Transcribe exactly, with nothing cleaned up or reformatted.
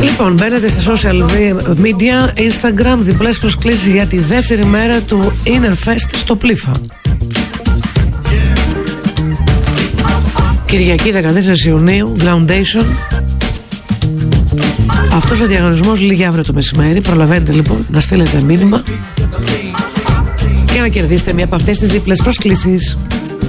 Λοιπόν, μπαίνετε στα social media, Instagram, διπλές προσκλήσεις για τη δεύτερη μέρα του Inner Fest στο Πλήφα. Κυριακή δεκατέσσερις Ιουνίου, Groundation. Αυτός ο διαγωνισμός λύγει αύριο το μεσημέρι. Προλαβαίνετε λοιπόν να στείλετε μήνυμα και να κερδίσετε μία από αυτές τις διπλές προσκλήσεις.